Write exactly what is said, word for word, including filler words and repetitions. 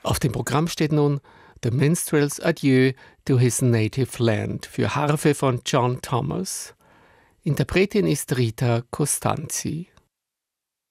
Auf dem Programm steht nun The Minstrel's Adieu to His Native Land für Harfe von John Thomas. Interpretin ist Rita Costanzi.